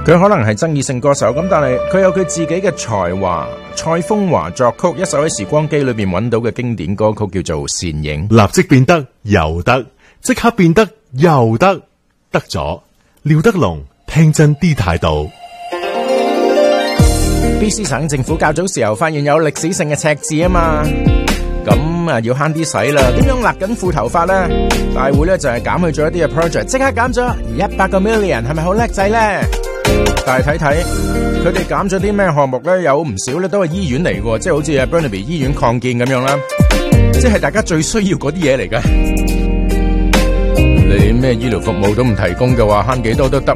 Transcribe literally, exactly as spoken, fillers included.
佢可能係爭議性歌手，咁但係佢有佢自己嘅才華。蔡楓華作曲，一首喺時光機裏邊揾到嘅經典歌曲叫做《倩影》， 立即變得又得，即刻變得又得，得咗。廖德龍聽真啲態度。 B C 省政府較早時候發現有歷史性嘅赤字啊嘛，咁啊要慳啲使啦，點樣勒緊褲頭法呢？大會咧就係減去咗一啲嘅 project， 即刻減咗一百個 million， 係咪好叻仔呢？但係睇睇佢哋減咗啲咩項目咧，有唔少咧都係醫院嚟嘅，即係好似啊 Burnaby 醫院擴建咁樣啦，即係大家最需要嗰啲嘢嚟嘅。你咩醫療服務都唔提供嘅話，慳幾多都得。